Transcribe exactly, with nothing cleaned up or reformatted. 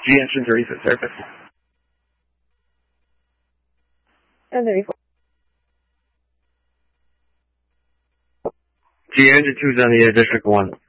G engine thirty foot surface. And thirty-four. G engine two's on the air, District one.